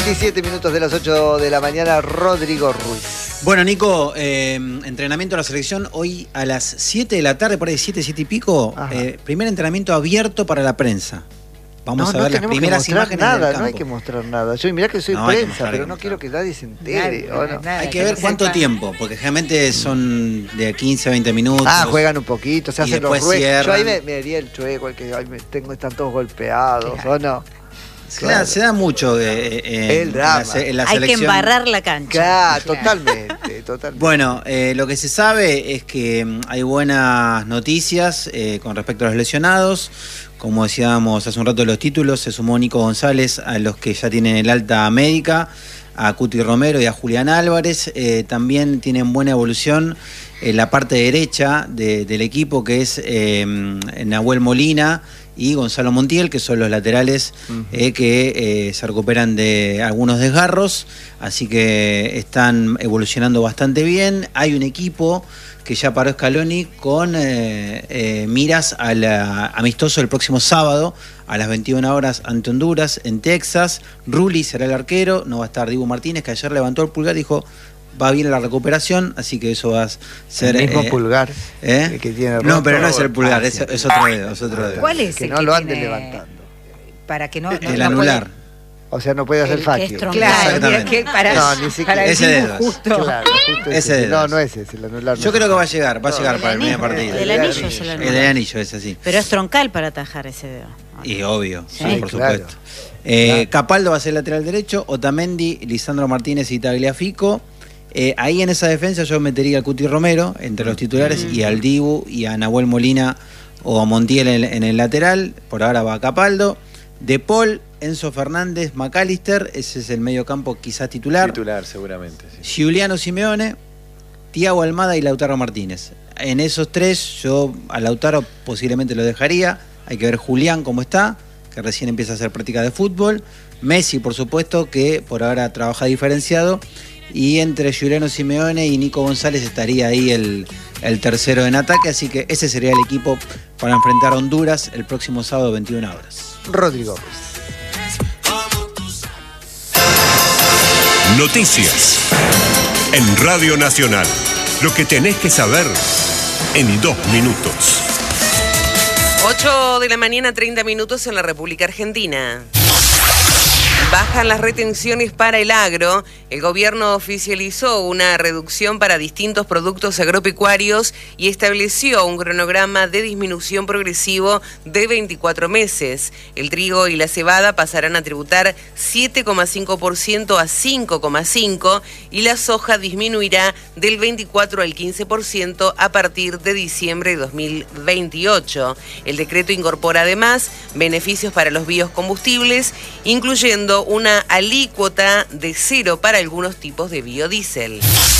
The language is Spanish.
17 minutos de las 8 de la mañana, Rodrigo Ruiz. Bueno, Nico, entrenamiento de la selección hoy a las 7 de la tarde, por ahí 7 y pico, primer entrenamiento abierto para la prensa. Vamos a ver las primeras imágenes nada, del campo. No hay que mostrar nada. Yo mirá que soy prensa, pero no quiero que nadie se entere. Hay que ver cuánto tiempo, porque generalmente son de 15 a 20 minutos. Juegan un poquito, se hacen los ruegos. Yo ahí me haría el chueco, que están todos golpeados, ¿o no? Claro. Se da mucho el drama. En la hay selección. Que embarrar la cancha. Claro, totalmente. Bueno, lo que se sabe es que hay buenas noticias con respecto a los lesionados. Como decíamos hace un rato de los títulos, se sumó Nico González a los que ya tienen el alta médica, a Cuti Romero y a Julián Álvarez. También tienen buena evolución en la parte derecha del equipo, que es Nahuel Molina y Gonzalo Montiel, que son los laterales que se recuperan de algunos desgarros, así que están evolucionando bastante bien. Hay un equipo que ya paró Scaloni con miras al amistoso el próximo sábado a las 21 horas ante Honduras en Texas. Rulli será el arquero, no va a estar Dibu Martínez, que ayer levantó el pulgar y dijo va bien la recuperación, así que eso va a ser... El mismo pulgar que tiene roto. No, pero no es el pulgar, es otro dedo. ¿Cuál es que el no que lo ande tiene... levantando? Para que no el anular. O sea, no puede hacer facio. Claro, que ni siquiera. para ese dedo. Justo. Claro, justo ese dedo. No es ese, el anular. Yo creo que va a llegar para el primer partido. El anillo es el anular. El anillo es así. Pero es troncal para atajar ese dedo. Y obvio, sí, por supuesto. Capaldo va a ser lateral derecho, Otamendi, Lisandro Martínez y Tagliafico. Ahí en esa defensa yo metería a Cuti Romero entre los titulares y al Dibu y a Nahuel Molina o a Montiel en el lateral. Por ahora va a Capaldo. De Paul, Enzo Fernández, McAllister, ese es el medio campo quizás titular. Titular, seguramente. Sí. Giuliano Simeone, Thiago Almada y Lautaro Martínez. En esos tres, yo a Lautaro posiblemente lo dejaría. Hay que ver Julián cómo está, que recién empieza a hacer práctica de fútbol. Messi, por supuesto, que por ahora trabaja diferenciado. Y entre Giuliano Simeone y Nico González estaría ahí el tercero en ataque. Así que ese sería el equipo para enfrentar a Honduras el próximo sábado 21 horas. Rodrigo Ruiz. Noticias en Radio Nacional. Lo que tenés que saber en 2 minutos. 8 de la mañana, 30 minutos en la República Argentina. Bajan las retenciones para el agro. El gobierno oficializó una reducción para distintos productos agropecuarios y estableció un cronograma de disminución progresivo de 24 meses. El trigo y la cebada pasarán a tributar 7,5% a 5,5% y la soja disminuirá del 24 al 15% a partir de diciembre de 2028. El decreto incorpora además beneficios para los biocombustibles, incluyendo una alícuota de 0 para algunos tipos de biodiesel.